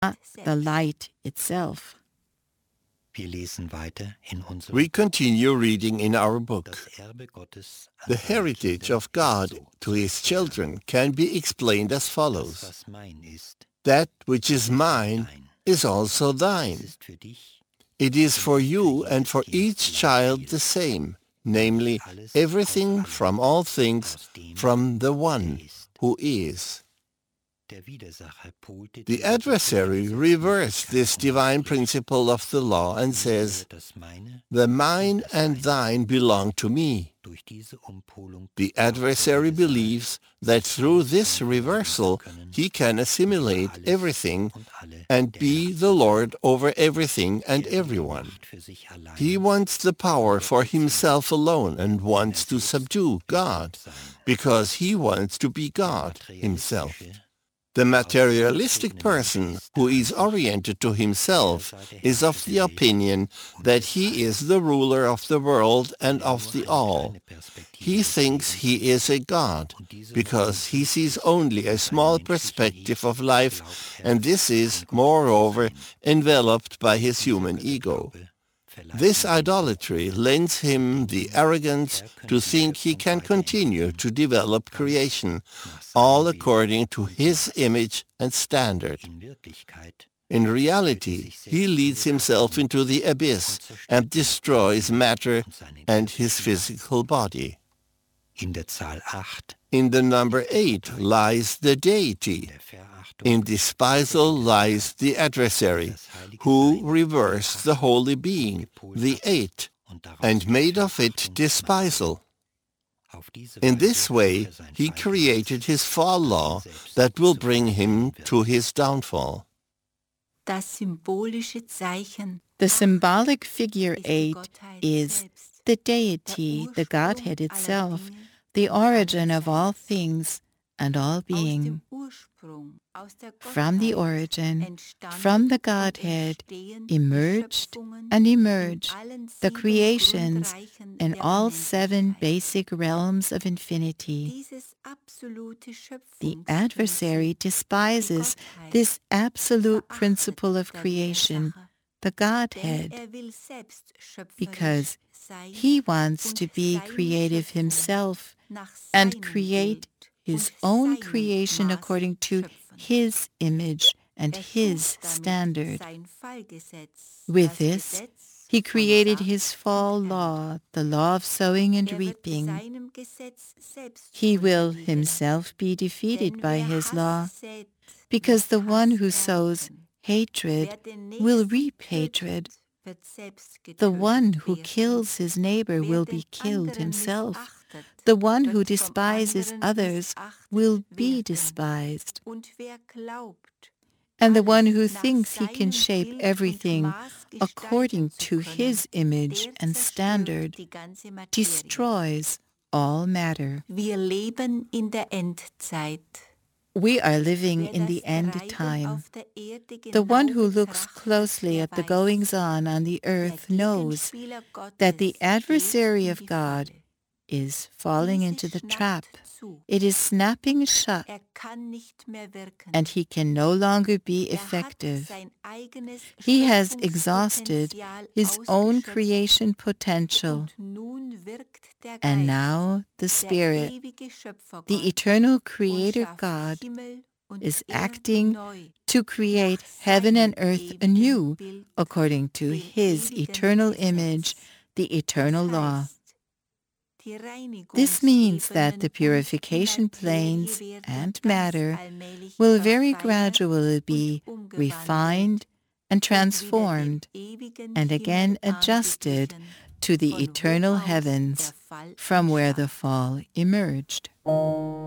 the light itself. We continue reading in our book. The heritage of God to his children can be explained as follows. That which is mine is also thine. It is for you and for each child the same, namely, everything from all things from the one who is. The adversary reversed this divine principle of the law and says, "The mine and thine belong to me." The adversary believes that through this reversal he can assimilate everything and be the Lord over everything and everyone. He wants the power for himself alone and wants to subdue God, because he wants to be God himself. The materialistic person who is oriented to himself is of the opinion that he is the ruler of the world and of the all. He thinks he is a god because he sees only a small perspective of life, and this is, moreover, enveloped by his human ego. This idolatry lends him the arrogance to think he can continue to develop creation, all according to his image and standard. In reality, he leads himself into the abyss and destroys matter and his physical body. In the number 8 lies the deity. In despisal lies the adversary, who reversed the holy being, the 8, and made of it despisal. In this way, he created his fall law that will bring him to his downfall. The symbolic figure 8 is the deity, the Godhead itself, the origin of all things and all being. From the origin, from the Godhead, emerged the creations in all 7 basic realms of infinity. The adversary despises this absolute principle of creation, the Godhead, because he wants to be creative himself and create his own creation according to his image and his standard. With this, he created his fall law, the law of sowing and reaping. He will himself be defeated by his law, because the one who sows hatred will reap hatred. The one who kills his neighbor will be killed himself. The one who despises others will be despised. And the one who thinks he can shape everything according to his image and standard destroys all matter. We are living in the end time. The one who looks closely at the goings-on the earth knows that the adversary of God is falling into the trap. It is snapping shut, and he can no longer be effective. He has exhausted his own creation potential, and now the Spirit, the eternal Creator God, is acting to create heaven and earth anew according to his eternal image, the eternal law. This means that the purification planes and matter will very gradually be refined and transformed and again adjusted to the eternal heavens from where the fall emerged.